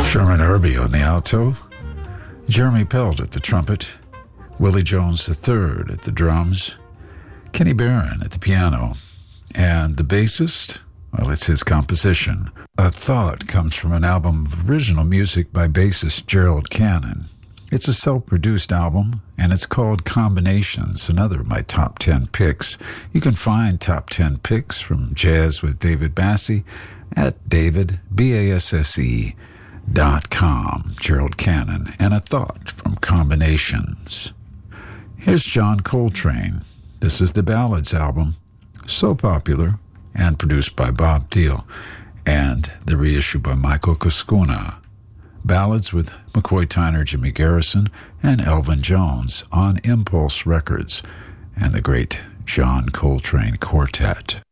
Sherman Irby on the alto, Jeremy Pelt at the trumpet, Willie Jones III at the drums, Kenny Barron at the piano, and the bassist, well, it's his composition. A Thought comes from an album of original music by bassist Gerald Cannon. It's a self-produced album, and it's called Combinations, another of my top 10 picks. You can find top 10 picks from Jazz with David Basse at David, BASSE.com. Gerald Cannon, and A Thought from Combinations. Here's John Coltrane. This is the Ballads album, so popular, and produced by Bob Thiel, and the reissue by Michael Kuskuna. Ballads with McCoy Tyner, Jimmy Garrison, and Elvin Jones on Impulse Records, and the great John Coltrane Quartet.